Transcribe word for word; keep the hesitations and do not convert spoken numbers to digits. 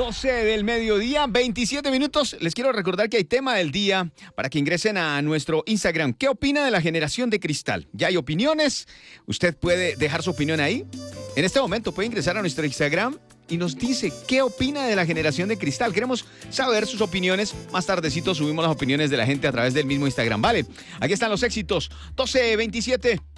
doce del mediodía, veintisiete minutos. Les quiero recordar que hay tema del día para que ingresen a nuestro Instagram. ¿Qué opina de la generación de cristal? Ya hay opiniones. Usted puede dejar su opinión ahí. En este momento puede ingresar a nuestro Instagram y nos dice qué opina de la generación de cristal. Queremos saber sus opiniones. Más tardecito subimos las opiniones de la gente a través del mismo Instagram. Vale, aquí están los éxitos. doce veintisiete.